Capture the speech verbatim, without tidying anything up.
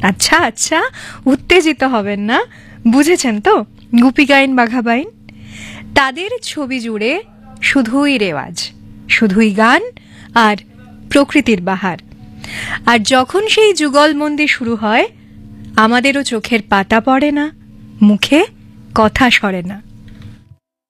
আচ্ছা আচ্ছা, উত্তেজিত হবেন না, বুঝেছেন তো? গুপি গাইন বাঘা বাইন, তাদের ছবি জুড়ে শুধুই রেওয়াজ, শুধুই গান আর প্রকৃতির বাহার। আর যখন সেই যুগলবন্দি শুরু হয়, আমাদেরও চোখের পাতা পড়ে না, মুখে কথা সরে না।